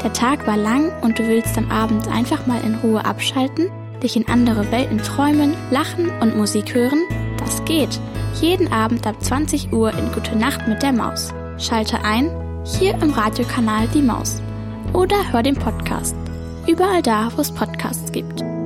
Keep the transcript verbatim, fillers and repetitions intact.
Der Tag war lang und du willst am Abend einfach mal in Ruhe abschalten, dich in andere Welten träumen, lachen und Musik hören? Das geht. Jeden Abend ab zwanzig Uhr in Gute Nacht mit der Maus. Schalte ein, hier im Radiokanal Die Maus. Oder hör den Podcast. Überall da, wo es Podcasts gibt.